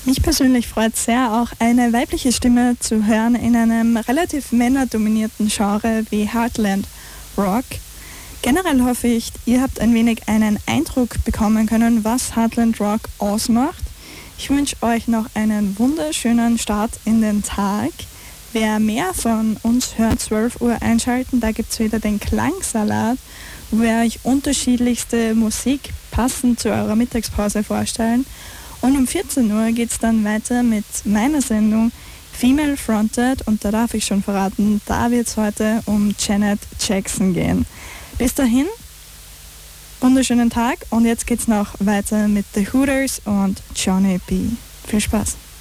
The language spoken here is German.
Mich persönlich freut sehr, auch eine weibliche Stimme zu hören in einem relativ männerdominierten Genre wie Heartland Rock. Generell hoffe ich, ihr habt ein wenig einen Eindruck bekommen können, was Heartland Rock ausmacht. Ich wünsche euch noch einen wunderschönen Start in den Tag. Wer mehr von uns hört, 12 Uhr einschalten, da gibt es wieder den Klangsalat, wo wir euch unterschiedlichste Musik passend zu eurer Mittagspause vorstellen. Und um 14 Uhr geht es dann weiter mit meiner Sendung Female Fronted und da darf ich schon verraten, da wird es heute um Janet Jackson gehen. Bis dahin, wunderschönen Tag und jetzt geht's noch weiter mit The Hooters und Johnny B. Viel Spaß!